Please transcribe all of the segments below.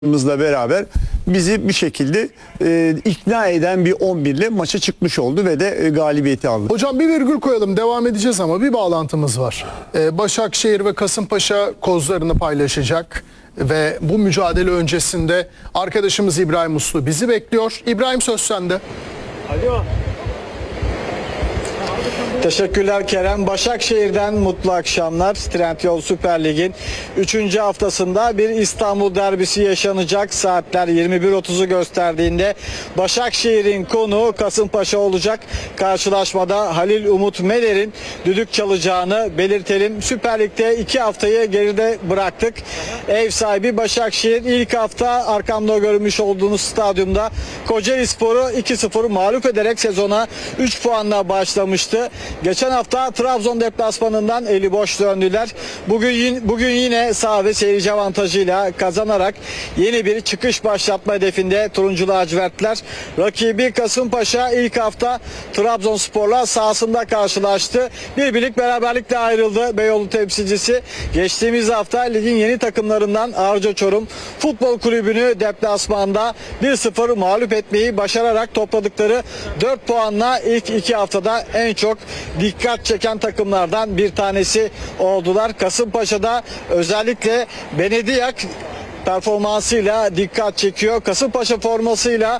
beraber bizi bir şekilde ikna eden bir 11 ile maça çıkmış oldu ve de galibiyeti aldı. Hocam bir virgül koyalım, devam edeceğiz ama bir bağlantımız var. Başakşehir ve Kasımpaşa kozlarını paylaşacak ve bu mücadele öncesinde arkadaşımız İbrahim Uslu bizi bekliyor. İbrahim, söz sende. Alo. Teşekkürler Kerem. Başakşehir'den mutlu akşamlar. Trendyol Süper Lig'in 3. haftasında bir İstanbul derbisi yaşanacak. Saatler 21.30'u gösterdiğinde Başakşehir'in konuğu Kasımpaşa olacak. Karşılaşmada Halil Umut Meler'in düdük çalacağını belirtelim. Süper Lig'de 2 haftayı geride bıraktık. Ev sahibi Başakşehir ilk hafta arkamda görmüş olduğunuz stadyumda Kocaelispor'u 2-0 mağlup ederek sezona 3 puanla başlamıştı. Geçen hafta Trabzon deplasmanından eli boş döndüler. Bugün yine saha ve seyirci avantajıyla kazanarak yeni bir çıkış başlatma hedefinde turuncu lacivertler. Rakibi Kasımpaşa ilk hafta Trabzonspor'la sahasında karşılaştı. Bir birlik beraberlikle ayrıldı Beyoğlu temsilcisi. Geçtiğimiz hafta ligin yeni takımlarından Arca Çorum Futbol Kulübü'nü deplasmanda 1-0 mağlup etmeyi başararak topladıkları 4 puanla ilk 2 haftada en çok dikkat çeken takımlardan bir tanesi oldular. Kasımpaşa'da özellikle Benediak performansıyla dikkat çekiyor. Kasımpaşa formasıyla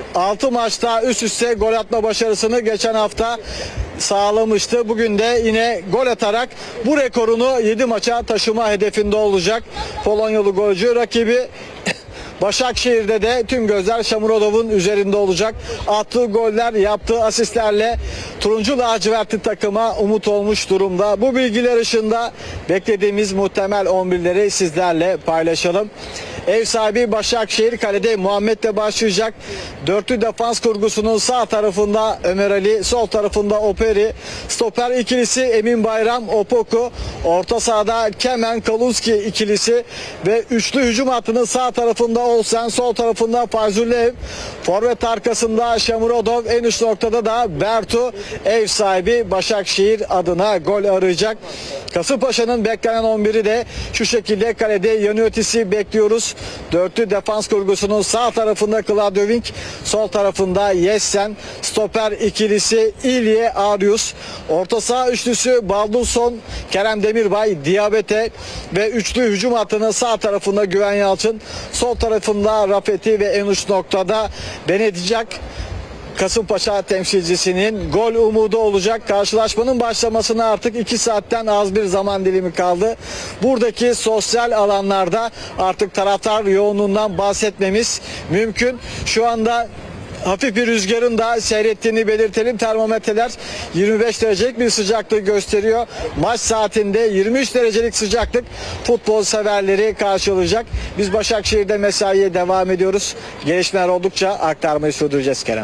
6 maçta üst üste gol atma başarısını geçen hafta sağlamıştı. Bugün de yine gol atarak bu rekorunu 7 maça taşıma hedefinde olacak. Polonyalı golcü rakibi Başakşehir'de de tüm gözler Şamurodov'un üzerinde olacak. Attığı goller, yaptığı asistlerle turuncu lacivertli takıma umut olmuş durumda. Bu bilgiler ışığında beklediğimiz muhtemel 11'leri sizlerle paylaşalım. Ev sahibi Başakşehir kalede Muhammed'le başlayacak. Dörtlü defans kurgusunun sağ tarafında Ömer Ali, sol tarafında Operi. Stoper ikilisi Emin Bayram, Opoku. Orta sahada Kemen, Kalunski ikilisi ve üçlü hücum hattının sağ tarafında Olsen, sol tarafında Fazulyev. Forvet arkasında Şamurodov, en üst noktada da Bertu. Ev sahibi Başakşehir adına gol arayacak. Kasımpaşa'nın beklenen 11'i de şu şekilde: kalede Yaniotis'i bekliyoruz. Dörtlü defans kurgusunun sağ tarafında Kladovink, sol tarafında Yessen. Stoper ikilisi İlye Arius. Orta saha üçlüsü Baldulson, Kerem Demirbay, Diabete ve üçlü hücum hattının sağ tarafında Güven Yalçın, sol tarafında Rafeti ve en uç noktada Benediak. Kasımpaşa temsilcisinin gol umudu olacak. Karşılaşmanın başlamasına artık 2 saatten az bir zaman dilimi kaldı. Buradaki sosyal alanlarda artık taraftar yoğunluğundan bahsetmemiz mümkün. Şu anda hafif bir rüzgarın da seyrettiğini belirtelim. Termometreler 25 derecelik bir sıcaklık gösteriyor. Maç saatinde 23 derecelik sıcaklık futbol severleri karşılayacak. Biz Başakşehir'de mesaiye devam ediyoruz. Gelişmeler oldukça aktarmayı sürdüreceğiz Kerem.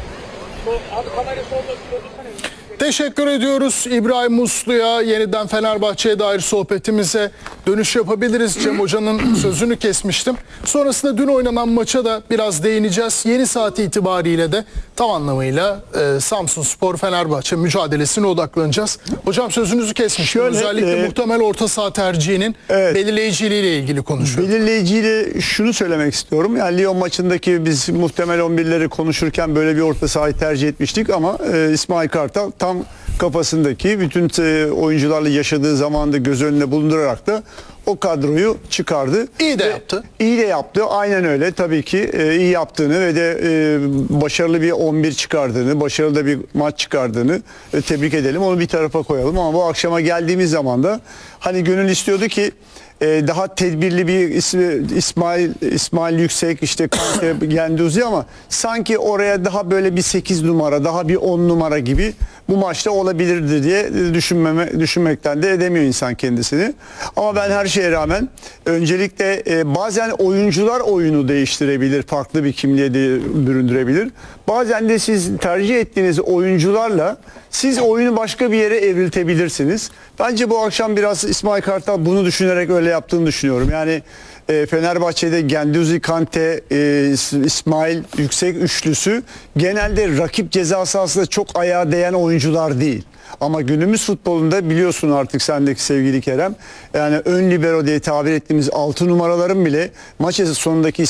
Teşekkür ediyoruz İbrahim Uslu'ya. Yeniden Fenerbahçe'ye dair sohbetimize dönüş yapabiliriz. Cem Hoca'nın sözünü kesmiştim. Sonrasında dün oynanan maça da biraz değineceğiz. Yeni saat itibariyle de tam anlamıyla Samsunspor Fenerbahçe mücadelesine odaklanacağız. Hocam, sözünüzü kesmiştim. Özellikle muhtemel orta saha tercihinin belirleyiciliğiyle ilgili konuşuyoruz. Belirleyiciyle şunu söylemek istiyorum. Yani Lyon maçındaki biz muhtemel 11'leri konuşurken böyle bir orta sahayı tercih etmiştik ama İsmail Kartal tam kafasındaki bütün oyuncularla yaşadığı zamanda göz önüne bulundurarak da o kadroyu çıkardı. İyi de yaptı. İyi de yaptı. Aynen öyle. Tabii ki iyi yaptığını ve de başarılı bir 11 çıkardığını, başarılı da bir maç çıkardığını tebrik edelim. Onu bir tarafa koyalım ama bu akşama geldiğimiz zaman da hani gönül istiyordu ki daha tedbirli bir İsmail Yüksek, işte Genduzi, ama sanki oraya daha böyle bir 8 numara, daha bir 10 numara gibi bu maçta olabilirdi diye düşünmekten de edemiyor insan kendisini. Ama ben her şeye rağmen öncelikle bazen oyuncular oyunu değiştirebilir, farklı bir kimliğe de büründürebilir. Bazen de siz tercih ettiğiniz oyuncularla siz oyunu başka bir yere evriltebilirsiniz. Bence bu akşam biraz İsmail Kartal bunu düşünerek öyle yaptığını düşünüyorum. Yani Fenerbahçe'de Genduzi, Kante, İsmail yüksek üçlüsü genelde rakip ceza sahasında çok ayağa değen oyuncular değil. Ama günümüz futbolunda biliyorsun artık sendeki sevgili Kerem, yani ön libero diye tabir ettiğimiz 6 numaraların bile maç sonundaki